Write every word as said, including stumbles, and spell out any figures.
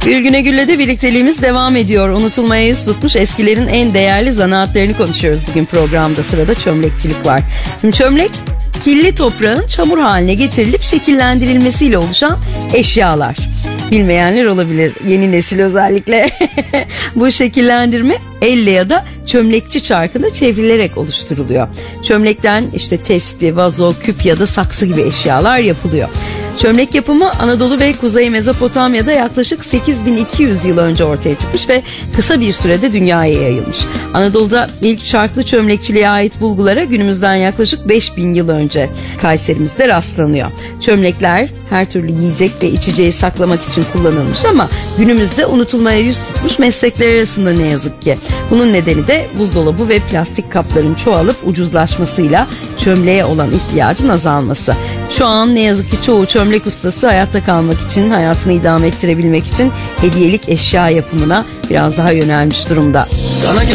Bir Güne Gül'le birlikteliğimiz devam ediyor. Unutulmaya yüz tutmuş eskilerin en değerli zanaatlerini konuşuyoruz bugün programda. Sırada çömlekçilik var. Şimdi çömlek, kirli toprağın çamur haline getirilip şekillendirilmesiyle oluşan eşyalar. Bilmeyenler olabilir, yeni nesil özellikle. Bu şekillendirme elle ya da çömlekçi çarkında çevrilerek oluşturuluyor. Çömlekten işte testi, vazo, küp ya da saksı gibi eşyalar yapılıyor. Çömlek yapımı Anadolu ve Kuzey Mezopotamya'da yaklaşık sekiz bin iki yüz yıl önce ortaya çıkmış ve kısa bir sürede dünyaya yayılmış. Anadolu'da ilk çarklı çömlekçiliğe ait bulgulara günümüzden yaklaşık beş bin yıl önce Kayserimizde rastlanıyor. Çömlekler her türlü yiyecek ve içeceği saklamak için kullanılmış ama günümüzde unutulmaya yüz tutmuş meslekler arasında ne yazık ki. Bunun nedeni de buzdolabı ve plastik kapların çoğalıp ucuzlaşmasıyla çömleğe olan ihtiyacın azalması. Şu an ne yazık ki çoğu çömlek ustası hayatta kalmak için, hayatını idame ettirebilmek için hediyelik eşya yapımına biraz daha yönelmiş durumda. Sana